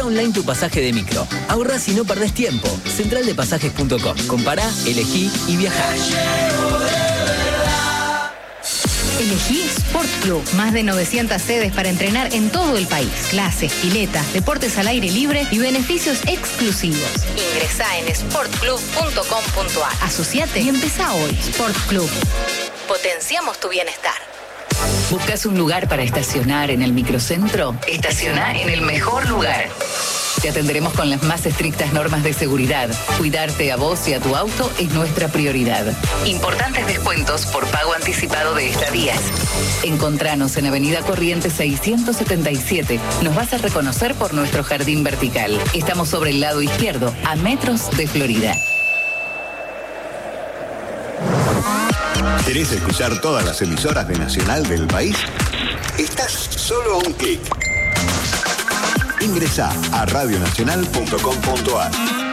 online tu pasaje de micro. Ahorrás y no perdés tiempo. Centraldepasajes.com. Compará, elegí y viajá. Elegí Sport Club. Más de 900 sedes para entrenar en todo el país. Clases, piletas, deportes al aire libre y beneficios exclusivos. Ingresá en sportclub.com.ar. Asociate y empezá hoy. Sport Club. Potenciamos tu bienestar. ¿Buscas un lugar para estacionar en el microcentro? Estaciona en el mejor lugar. Te atenderemos con las más estrictas normas de seguridad. Cuidarte a vos y a tu auto es nuestra prioridad. Importantes descuentos por pago anticipado de estadías. Encontranos en Avenida Corrientes 677. Nos vas a reconocer por nuestro jardín vertical. Estamos sobre el lado izquierdo, a metros de Florida. ¿Querés escuchar todas las emisoras de Nacional del país? Estás solo a un clic. Ingresá a radionacional.com.ar.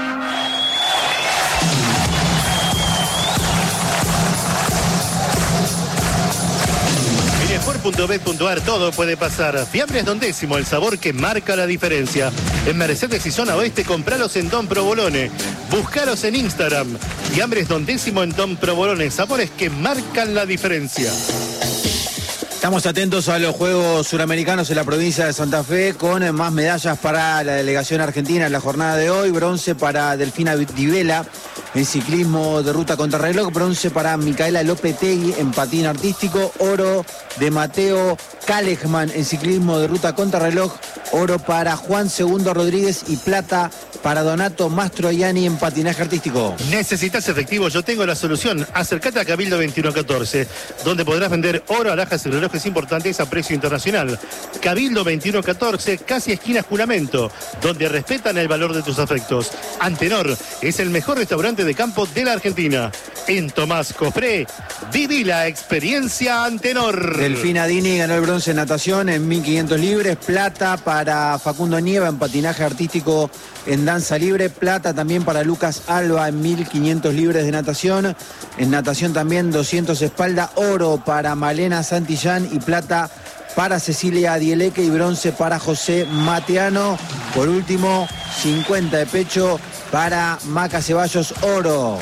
Sport.bet.ar, todo puede pasar. Fiambres Don Décimo, el sabor que marca la diferencia. En Mercedes y Zona Oeste, compralos en Don Provolone. Búscalos en Instagram. Fiambres Don Décimo en Don Provolone, sabores que marcan la diferencia. Estamos atentos a los Juegos Suramericanos en la provincia de Santa Fe, con más medallas para la delegación argentina en la jornada de hoy. Bronce para Delfina Di Vela en ciclismo de ruta contrarreloj, bronce para Micaela Lopetegui en patín artístico, oro de Mateo Kalejman en ciclismo de ruta contrarreloj, oro para Juan Segundo Rodríguez y plata para Donato Mastroianni en patinaje artístico. ¿Necesitas efectivo? Yo tengo la solución. Acércate a Cabildo 2114, donde podrás vender oro, alhajas y relojes importantes a precio internacional. Cabildo 2114, casi esquina Juramento, donde respetan el valor de tus afectos. Antenor es el mejor restaurante de campo de la Argentina. En Tomás Cofré, viví la experiencia Antenor. Delfina Dini ganó el bronce en natación en 1500 libres, plata para Facundo Nieva en patinaje artístico en danza libre, plata también para Lucas Alba en 1500 libres de natación, en natación también 200 espalda, oro para Malena Santillán y plata para Cecilia Dieleque y bronce para José Mateano. Por último, 50 de pecho para Maca Ceballos, oro.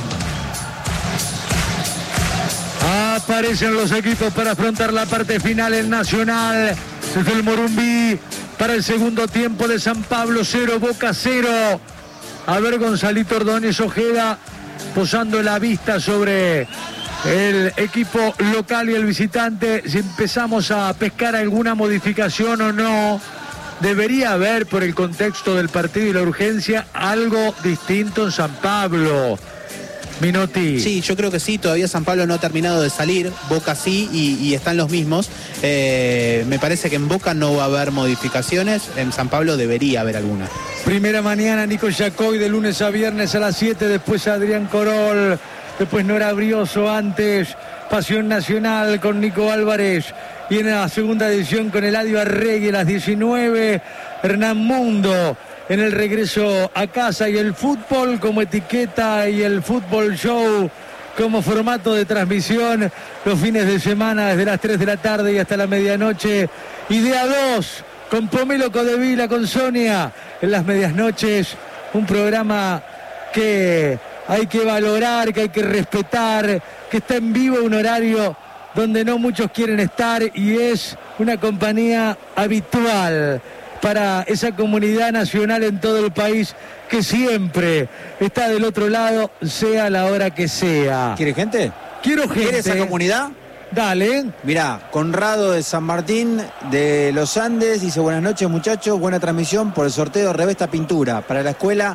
Aparecen los equipos para afrontar la parte final. El Nacional desde el Morumbí para el segundo tiempo de San Pablo, 0, Boca 0. A ver, Gonzalito Ordóñez Ojeda posando la vista sobre el equipo local y el visitante. Si empezamos a pescar alguna modificación o no, debería haber, por el contexto del partido y la urgencia, algo distinto en San Pablo. Minotti. Sí, yo creo que sí, todavía San Pablo no ha terminado de salir, Boca sí, y están los mismos. Me parece que en Boca no va a haber modificaciones, en San Pablo debería haber alguna. Primera mañana, Nico Yacoy, de lunes a viernes a las 7, después Adrián Corol, después Nora Brioso, antes Pasión Nacional con Nico Álvarez, y en la segunda edición con Eladio Arregui a las 19, Hernán Mundo en el regreso a casa, y el fútbol como etiqueta y el fútbol show como formato de transmisión los fines de semana desde las 3 de la tarde y hasta la medianoche. Idea 2 con Pomelo Codevila, con Sonia en las medias noches, un programa que hay que valorar, que hay que respetar, que está en vivo, un horario donde no muchos quieren estar, y es una compañía habitual para esa comunidad nacional en todo el país que siempre está del otro lado, sea la hora que sea. ¿Quiere gente? Quiero gente. ¿Quiere esa comunidad? Dale. Mirá, Conrado de San Martín de los Andes dice: buenas noches muchachos, buena transmisión por el sorteo de Revesta Pintura para la escuela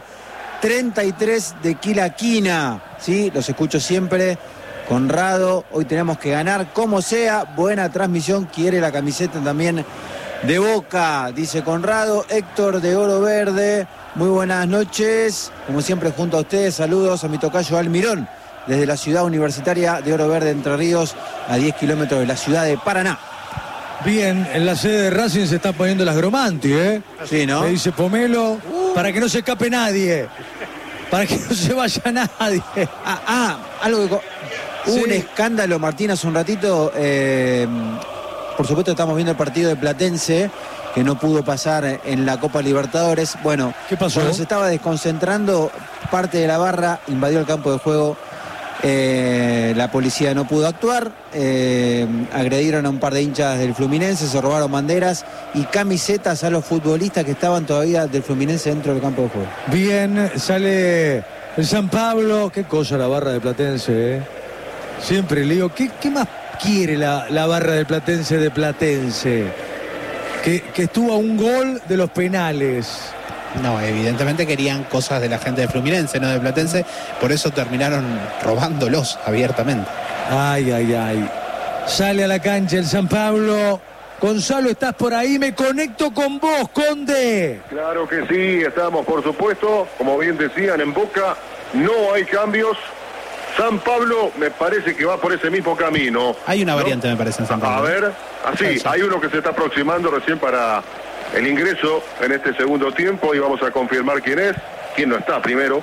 33 de Quilaquina. Sí, los escucho siempre. Conrado, hoy tenemos que ganar como sea, buena transmisión, quiere la camiseta también de Boca, dice Conrado. Héctor de Oro Verde, muy buenas noches, como siempre junto a ustedes, saludos a mi tocayo Almirón, desde la ciudad universitaria de Oro Verde, Entre Ríos, a 10 kilómetros de la ciudad de Paraná. Bien, en la sede de Racing se está poniendo las Gromanti, ¿eh? Sí, ¿no? Le dice Pomelo, para que no se escape nadie, para que no se vaya nadie. Algo que... Hubo un escándalo, Martín, hace un ratito. Por supuesto estamos viendo el partido de Platense, que no pudo pasar en la Copa Libertadores. Bueno, ¿qué pasó? cuando se estaba desconcentrando, parte de la barra invadió el campo de juego. La policía no pudo actuar, agredieron a un par de hinchas del Fluminense, se robaron banderas y camisetas a los futbolistas que estaban todavía del Fluminense dentro del campo de juego. Bien, sale el San Pablo. Qué cosa la barra de Platense, Siempre lío. ¿Qué más quiere la barra de Platense de Platense? Que estuvo a un gol de los penales. No, evidentemente querían cosas de la gente de Fluminense, no de Platense, por eso terminaron robándolos abiertamente. Ay. Sale a la cancha el San Pablo. Gonzalo, ¿estás por ahí? Me conecto con vos, Conde. Claro que sí, estamos, por supuesto, como bien decían, en Boca no hay cambios. San Pablo me parece que va por ese mismo camino. Hay una variante, me parece, en San Pablo. A ver, así, hay uno que se está aproximando recién para el ingreso en este segundo tiempo y vamos a confirmar quién es, quién no está primero.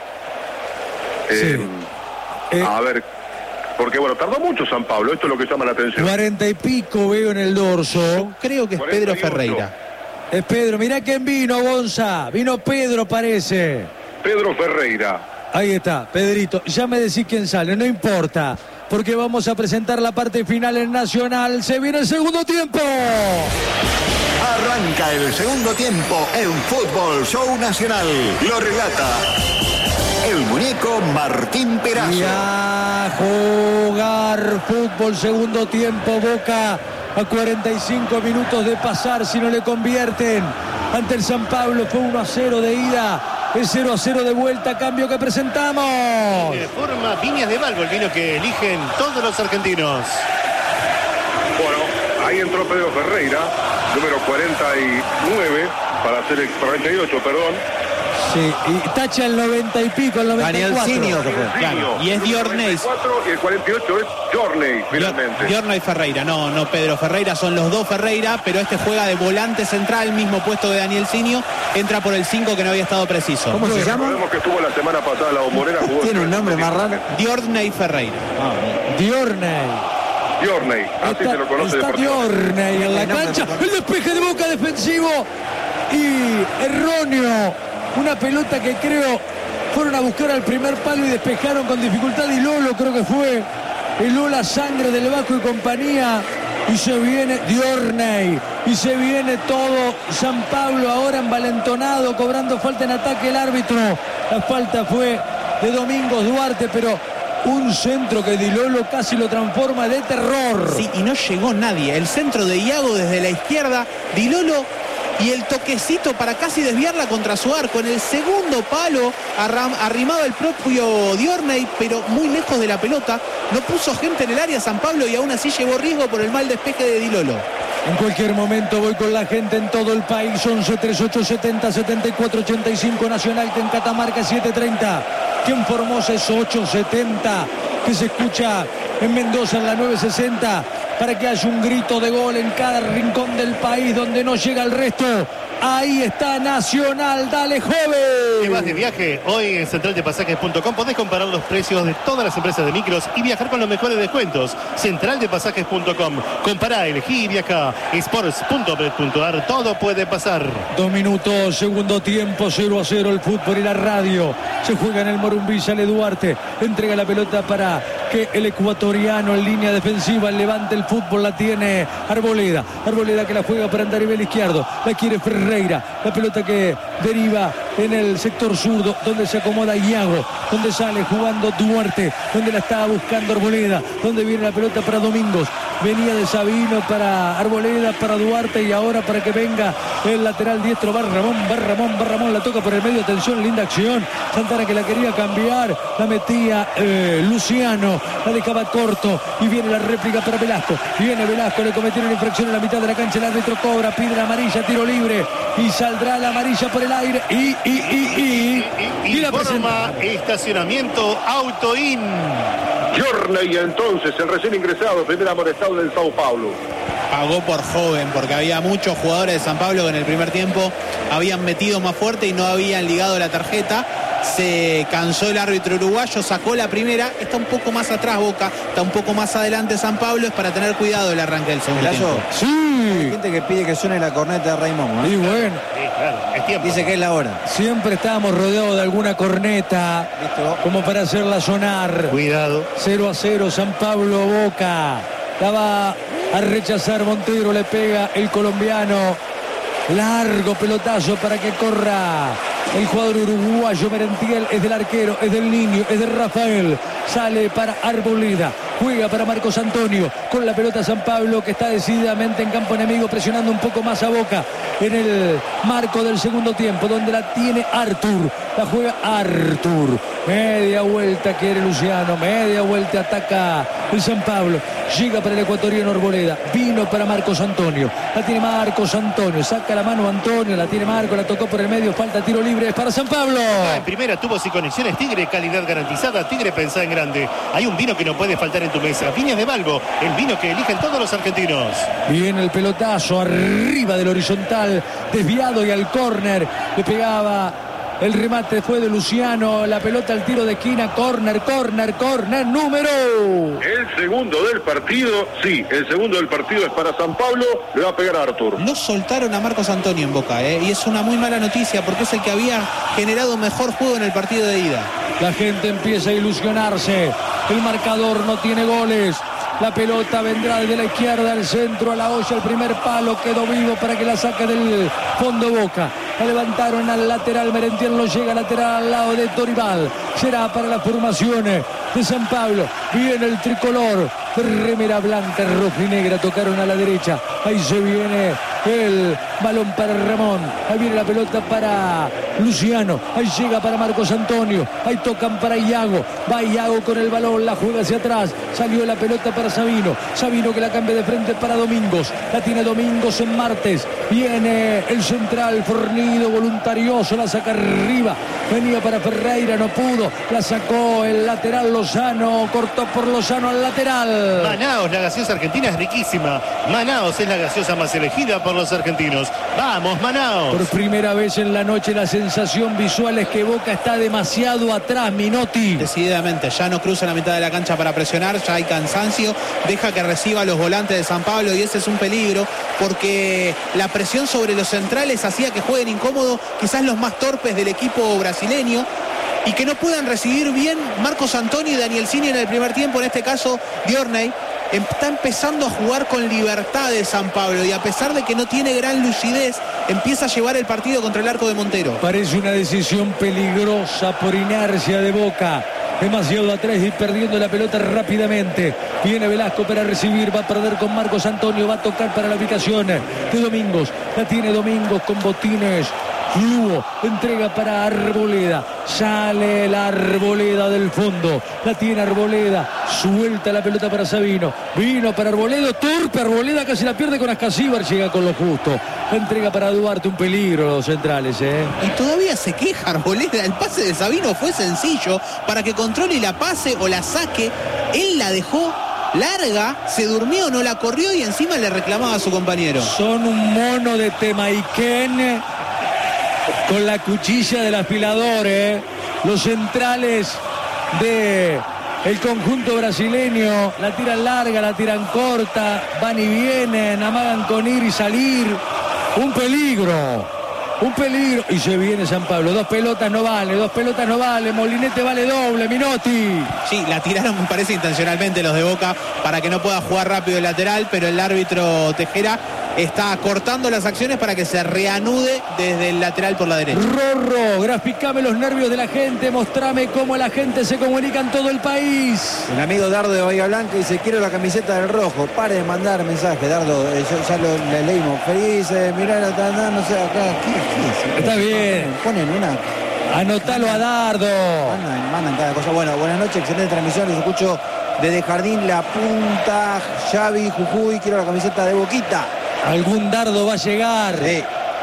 A ver, porque bueno, tardó mucho San Pablo, esto es lo que llama la atención. 40 y pico veo en el dorso. Yo creo que es 48. Pedro Ferreira. Es Pedro, mirá quién vino, Gonza. Vino Pedro, parece. Pedro Ferreira. Ahí está, Pedrito. Ya me decís quién sale, no importa. Porque vamos a presentar la parte final en Nacional. Se viene el segundo tiempo. Arranca el segundo tiempo en Fútbol Show Nacional. Lo relata el muñeco Martín Perazo. Y a jugar fútbol, segundo tiempo. Boca a 45 minutos de pasar si no le convierten. Ante el San Pablo fue 1-0 de ida. Es 0-0 de vuelta, cambio que presentamos. De forma Viñas de Valvo, el vino que eligen todos los argentinos. Bueno, ahí entró Pedro Ferreira, número 49, para hacer el 48, perdón. Sí, y tacha el 90 y pico, el 94. Daniel Claro, y es Diorney. Y el 48 es Jorney, finalmente. Diorney Ferreira, no Pedro Ferreira, son los dos Ferreira, pero este juega de volante central, mismo puesto de Daniel Cinio, entra por el 5 que no había estado preciso. ¿Cómo se llama? Recordemos que estuvo la semana pasada en la Bombonera. Tiene un nombre más raro. Diorney Ferreira. Diorney. Diorney, así se lo conoce Está Diorney en la cancha. El despeje de Boca defensivo y erróneo. Una pelota que creo fueron a buscar al primer palo y despejaron con dificultad. Y Lolo creo que fue el Lola Sangre del Vasco y compañía. Y se viene Diorney. Y se viene todo San Pablo ahora envalentonado, cobrando falta en ataque el árbitro. La falta fue de Domingos Duarte, pero un centro que Di Lolo casi lo transforma de terror. Sí, y no llegó nadie. El centro de Iago desde la izquierda, Di Lolo, y el toquecito para casi desviarla contra su arco. En el segundo palo arrimado el propio Diorney, pero muy lejos de la pelota. No puso gente en el área San Pablo y aún así llevó riesgo por el mal despeje de Di Lolo. En cualquier momento voy con la gente en todo el país. 11 38 70 74 85 Nacional, que en Catamarca 730. Que en Formosa es 870. Que se escucha en Mendoza en la 960. Para que haya un grito de gol en cada rincón del país donde no llega el resto. Ahí está Nacional, dale joven. ¿Te vas de viaje? Hoy en centraldepasajes.com podés comparar los precios de todas las empresas de micros y viajar con los mejores descuentos. Centraldepasajes.com. Compará, elegí y viaja. Sports.bet.ar. Todo puede pasar. 2 minutos, segundo tiempo, 0-0 el fútbol y la radio. Se juega en el Morumbí, sale Duarte. Entrega la pelota para que el ecuatoriano en línea defensiva levante el fútbol. La tiene Arboleda. Arboleda que la juega para Andarivel izquierdo. La quiere Ferreira. La pelota que deriva en el sector zurdo, donde se acomoda Iago, donde sale jugando Duarte, donde la estaba buscando Arboleda, donde viene la pelota para Domingos. Venía de Sabino para Arboleda, para Duarte y ahora para que venga el lateral diestro Barramón, la toca por el medio, atención, linda acción. Santana que la quería cambiar, la metía Luciano, la dejaba corto y viene la réplica para Velasco. Viene Velasco, le cometieron infracción en la mitad de la cancha, el árbitro cobra, pide la amarilla, tiro libre y saldrá la amarilla por el aire y la forma estacionamiento Autoin. Jorney, entonces, el recién ingresado, primer amonestado del Sao Paulo. Pagó por joven, porque había muchos jugadores de San Pablo que en el primer tiempo habían metido más fuerte y no habían ligado la tarjeta. se cansó el árbitro uruguayo, sacó la primera. Está un poco más atrás Boca, está un poco más adelante San Pablo. Es para tener cuidado el arranque del segundo tiempo. Sí. Hay gente que pide que suene la corneta de Raymond, ¿eh? Y bueno, Sí, claro, es tiempo. Dice que es la hora. siempre estábamos rodeados de alguna corneta ¿Listo? como para hacerla sonar. Cuidado. 0-0 San Pablo Boca. La va a rechazar Montero, le pega el colombiano. Largo pelotazo para que corra el jugador uruguayo. Merentiel es del arquero, es del niño, es de Rafael. Sale para Arboleda, juega para Marcos Antonio. Con la pelota San Pablo, que está decididamente en campo enemigo, presionando un poco más a Boca en el marco del segundo tiempo, donde la tiene Artur. La juega Artur. Media vuelta quiere Luciano, media vuelta ataca el San Pablo. Llega para el ecuatoriano Arboleda, vino para Marcos Antonio. La tiene Marcos Antonio, saca la mano Antonio, la tiene Marcos, la tocó por el medio, falta tiro libre para San Pablo. En primera tuvo sin conexiones Tigre, calidad garantizada. Tigre, pensá en grande. Hay un vino que no puede faltar en tu mesa. Viñas de Balbo, el vino que eligen todos los argentinos. Viene el pelotazo arriba del horizontal, desviado y al córner. Le pegaba, el remate fue de Luciano, la pelota al tiro de esquina, córner, número. El segundo del partido, sí, el segundo del partido es para San Pablo, le va a pegar a Artur. No soltaron a Marcos Antonio en Boca, y es una muy mala noticia porque es el que había generado mejor juego en el partido de ida. La gente empieza a ilusionarse, el marcador no tiene goles. La pelota vendrá desde la izquierda al centro, a la olla, el primer palo, quedó vivo para que la saque del fondo Boca. La levantaron al lateral, Merentiel no llega, lateral al lado de Dorival. Será para las formaciones de San Pablo. Viene el tricolor, remera blanca, roja y negra, tocaron a la derecha. Ahí se viene el balón para Ramón. Ahí viene la pelota para Luciano. Ahí llega para Marcos Antonio. Ahí tocan para Iago. Va Iago con el balón, la juega hacia atrás. Salió la pelota para Sabino. Sabino que la cambia de frente para Domingos. La tiene Domingos en Martes. Viene el central fornido, voluntarioso, la saca arriba. Venía para Ferreira, no pudo. La sacó el lateral Lozano. Cortó por Lozano al lateral. Manaos, la gaseosa argentina es riquísima. Manaos es la gaseosa más elegida por los argentinos. ¡Vamos, Manaos! Por primera vez en la noche la sensación visual es que Boca está demasiado atrás, Minotti. Decididamente, ya no cruza la mitad de la cancha para presionar, ya hay cansancio, deja que reciba los volantes de San Pablo y ese es un peligro porque la presión sobre los centrales hacía que jueguen incómodo quizás los más torpes del equipo brasileño y que no puedan recibir bien Marcos Antonio y Daniel Cini en el primer tiempo, en este caso Diorney. Está empezando a jugar con libertad de San Pablo y a pesar de que no tiene gran lucidez, empieza a llevar el partido contra el arco de Montero. Parece una decisión peligrosa por inercia de Boca. Demasiado atrás y perdiendo la pelota rápidamente. Viene Velasco para recibir, va a perder con Marcos Antonio, va a tocar para la ubicación de Domingos. La tiene Domingos con botines. Lugo entrega para Arboleda. Sale la Arboleda del fondo. La tiene Arboleda. Suelta la pelota para Sabino. Vino para Arboleda. Torpe Arboleda, casi la pierde con Ascasíbar. Llega con lo justo. La entrega para Duarte. Un peligro los centrales, Y todavía se queja Arboleda. El pase de Sabino fue sencillo para que controle y la pase o la saque. Él la dejó larga, se durmió, no la corrió y encima le reclamaba a su compañero. Son un mono de Temaiken con la cuchilla del afilador, Los centrales de el conjunto brasileño la tiran larga, la tiran corta, van y vienen, amagan con ir y salir. Un peligro. Y se viene San Pablo. Dos pelotas no vale. Molinete vale doble, Minotti. Sí, la tiraron, me parece, intencionalmente los de Boca para que no pueda jugar rápido el lateral, pero el árbitro Tejera está cortando las acciones para que se reanude desde el lateral por la derecha. Rorro, graficame los nervios de la gente, mostrame cómo la gente se comunica en todo el país. El amigo Dardo de Bahía Blanca dice: quiero la camiseta del rojo. Pare de mandar mensajes, Dardo. Ya le leímos. Feliz, mirá, no sé, acá. ¿Qué? Está bien. Ponen una. Anotalo a Dardo. Mandan cada cosa. Bueno, buenas noches, excelente transmisión. Les escucho desde Jardín La Punta, Xavi, Jujuy. Quiero la camiseta de Boquita. Algún Dardo va a llegar. Sí.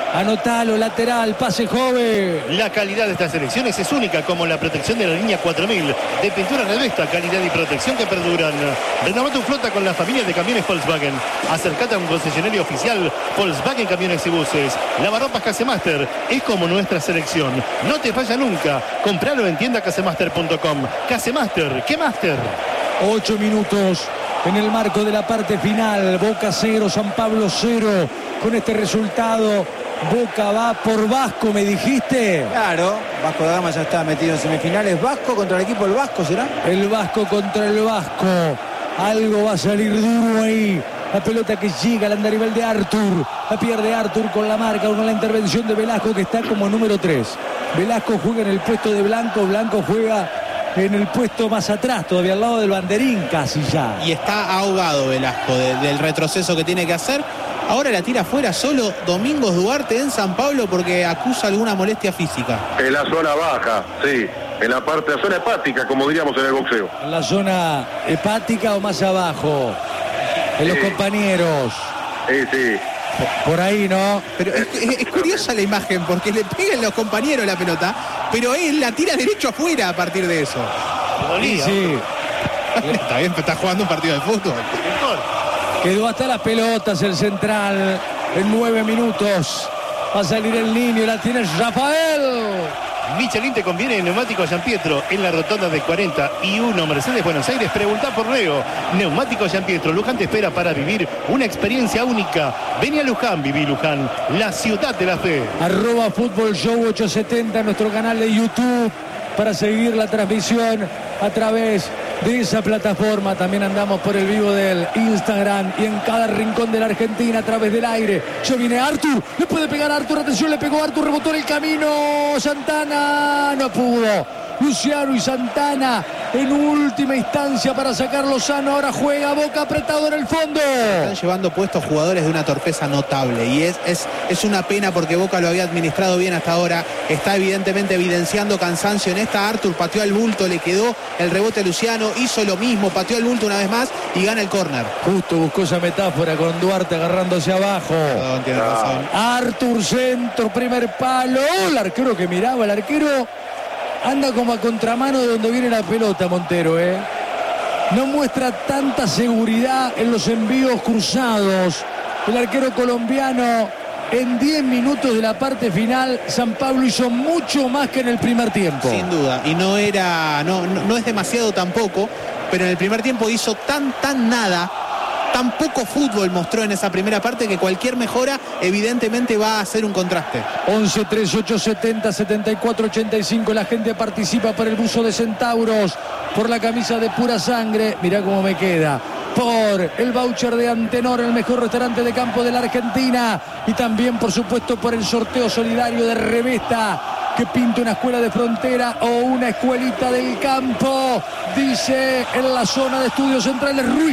Anotalo, lateral, pase Jove. La calidad de estas selecciones es única, como la protección de la línea 4000 de pintura Revesta, calidad y protección que perduran. Renová tu flota con la familia de camiones Volkswagen. Acércate a un concesionario oficial Volkswagen Camiones y Buses. Lavarropas Casemaster es como nuestra selección. No te falla nunca. Compralo en tiendacasemaster.com. Casemaster, ¿qué Master? 8 minutos en el marco de la parte final. Boca 0, San Pablo 0. Con este resultado, Boca va por Vasco, me dijiste. Claro, Vasco da Gama ya está metido en semifinales. Vasco contra el equipo del Vasco, ¿será? El Vasco contra el Vasco. Algo va a salir duro ahí. La pelota que llega al andarivel de Artur. La pierde Artur con la marca, con la intervención de Velasco, que está como número 3. Velasco juega en el puesto de Blanco. Blanco juega en el puesto más atrás, todavía al lado del banderín casi ya. Y está ahogado Velasco del retroceso que tiene que hacer. Ahora la tira afuera solo Domingos Duarte en San Pablo porque acusa alguna molestia física. En la zona baja, sí. En la parte de la zona hepática, como diríamos en el boxeo. ¿En la zona hepática o más abajo? En los compañeros. Sí. Por ahí, ¿no? Pero es curiosa la imagen porque le pegan los compañeros la pelota, pero él la tira derecho afuera a partir de eso. Sí. Está bien, está jugando un partido de fútbol. Quedó hasta las pelotas el central en 9 minutos. Va a salir el niño, la tiene Rafael. Michelin te conviene en Neumático Gianpietro en la rotonda de 41 Mercedes Buenos Aires. Preguntá por Leo. Neumático Gianpietro. Luján te espera para vivir una experiencia única. Vení a Luján, viví Luján, la ciudad de la fe. @Fútbol Show 870, nuestro canal de YouTube, para seguir la transmisión a través de esa plataforma. También andamos por el vivo del Instagram y en cada rincón de la Argentina a través del aire. Ya viene Artur, le puede pegar a Artur, atención, le pegó Artur, rebotó en el camino, Santana, no pudo. Luciano y Santana en última instancia para sacarlo sano. Ahora juega Boca apretado en el fondo. Están llevando puestos jugadores de una torpeza notable y es una pena porque Boca lo había administrado bien hasta ahora. Está evidentemente evidenciando cansancio en esta. Artur pateó al bulto, le quedó el rebote a Luciano, hizo lo mismo, pateó al bulto una vez más y gana el córner. Justo buscó esa metáfora con Duarte agarrándose abajo. Perdón, tiene razón. Artur, centro, primer palo. El arquero que miraba, el arquero anda como a contramano de donde viene la pelota, Montero, No muestra tanta seguridad en los envíos cruzados. El arquero colombiano, en 10 minutos de la parte final, San Pablo hizo mucho más que en el primer tiempo. Sin duda, y no es demasiado tampoco, pero en el primer tiempo hizo tan nada. Tan poco fútbol mostró en esa primera parte que cualquier mejora evidentemente va a hacer un contraste. 11 38 70 74 85. La gente participa por el buzo de Centauros, por la camisa de Pura Sangre. Mirá cómo me queda. Por el voucher de Antenor, el mejor restaurante de campo de la Argentina. Y también, por supuesto, por el sorteo solidario de Revesta, que pinta una escuela de frontera o una escuelita del campo. Dice en la zona de estudios centrales Ruiz.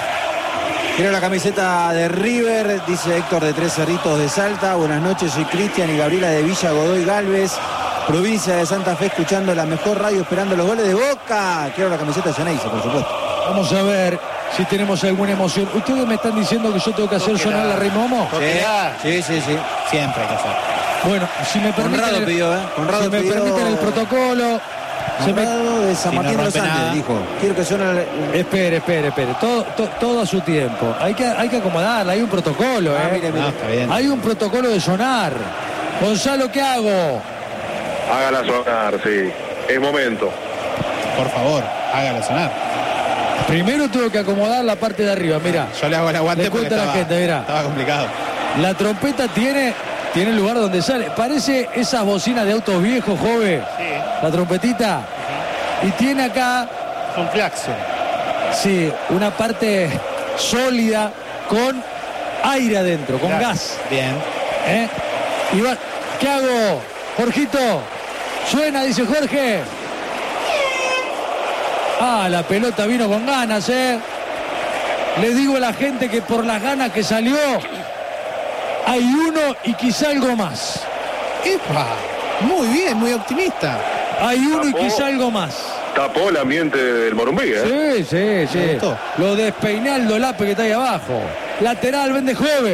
Quiero la camiseta de River, dice Héctor de Tres Cerritos de Salta. Buenas noches, soy Cristian y Gabriela de Villa Godoy Galvez, provincia de Santa Fe, escuchando la mejor radio, esperando los goles de Boca. Quiero la camiseta de Ceneice, por supuesto. Vamos a ver si tenemos alguna emoción. ¿Ustedes me están diciendo que yo tengo que hacer sonar la Rey Momo? Sí. Siempre hay que hacer. Bueno, si me permiten, Conrado pidió, Conrado si me pidió... permiten el protocolo. Conrado de San Martín de los Andes, dijo. Quiero que suene... Espere. Todo a su tiempo. Hay que acomodarla, hay un protocolo, Mire. No, está bien. Hay un protocolo de sonar. Gonzalo, ¿qué hago? Hágala sonar, sí. Es momento. Por favor, hágala sonar. Primero tengo que acomodar la parte de arriba, mira. Yo le hago el aguante Le porque cuento a la gente, mirá. estaba complicado. La trompeta tiene el lugar donde sale. Parece esas bocinas de autos viejos, joven. Sí. La trompetita. Y tiene acá, Un claxon. sí, una parte sólida con aire adentro, con Claro. gas. Bien. Y va, ¿qué hago? Jorgito, suena, dice Jorge. La pelota vino con ganas, Le digo a la gente que por las ganas que salió, hay uno y quizá algo más. ¡Epa! Muy bien, muy optimista. Hay uno y Tapó. quizá algo más. Tapó el ambiente del Morumbí, Sí. Me gustó. Lo despeiné al Dolape que está ahí abajo. Lateral, vende Jove.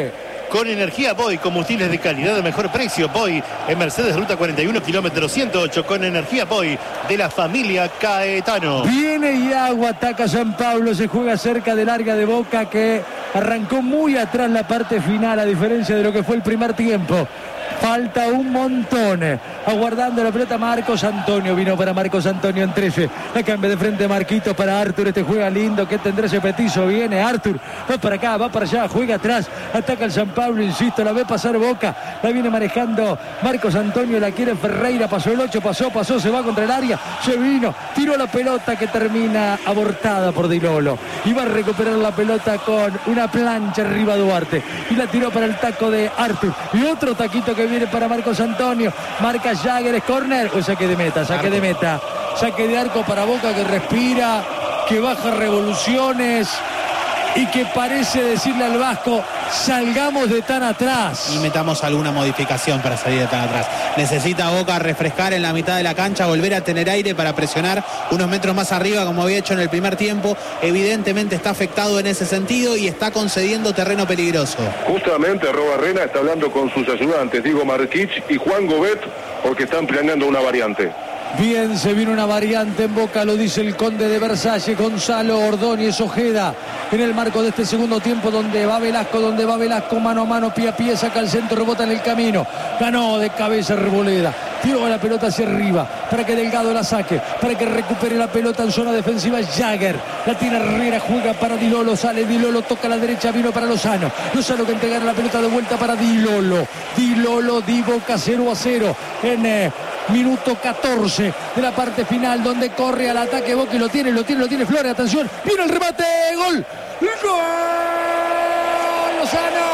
con energía Boy, combustibles de calidad de mejor precio. Boy en Mercedes Ruta 41, kilómetro 108, con energía Boy de la familia Caetano. Viene Iago, ataca San Pablo, se juega cerca del área de Boca, que arrancó muy atrás la parte final, a diferencia de lo que fue el primer tiempo. Falta un montón. Aguardando la pelota Marcos Antonio. Vino para Marcos Antonio en 13. La cambia de frente Marquitos para Arthur. Este juega lindo. Que tendrá ese petizo. Viene Arthur. Va para acá, va para allá. Juega atrás. Ataca el San Pablo. Insisto, la ve pasar Boca. La viene manejando Marcos Antonio. La quiere Ferreira. Pasó el 8. Pasó. Se va contra el área. Se vino. Tiró la pelota que termina abortada por Di Lolo. Y va a recuperar la pelota con una plancha arriba Duarte. Y la tiró para el taco de Arthur. Y otro taquito que viene para Marcos Antonio. Marca Jagger, es córner o saque de meta. Saque de arco para Boca, que respira, que baja revoluciones y que parece decirle al Vasco: salgamos de tan atrás y metamos alguna modificación para salir de tan atrás. Necesita Boca refrescar en la mitad de la cancha, volver a tener aire para presionar unos metros más arriba, como había hecho en el primer tiempo. Evidentemente está afectado en ese sentido y está concediendo terreno peligroso. Justamente Robarrena está hablando con sus ayudantes, Diego Marquich y Juan Gobet, porque están planeando una variante. Bien, se viene una variante en Boca, lo dice el conde de Versalles, Gonzalo Ordóñez Ojeda, en el marco de este segundo tiempo, donde va Velasco, mano a mano, pie a pie, saca el centro, rebota en el camino, ganó de cabeza Reboleda, tiró la pelota hacia arriba, para que Delgado la saque, para que recupere la pelota en zona defensiva Jagger, la tiene Herrera, juega para Di Lolo, sale Di Lolo, toca a la derecha, vino para Lozano que entregará la pelota de vuelta para Di Lolo, Di Boca 0-0, en minuto 14 de la parte final, donde corre al ataque Boca y lo tiene Flores, atención, viene el remate, gol Lozano.